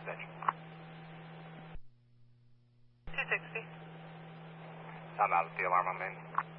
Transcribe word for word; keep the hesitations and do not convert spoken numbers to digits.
extension. two sixty. Time out with the alarm on main.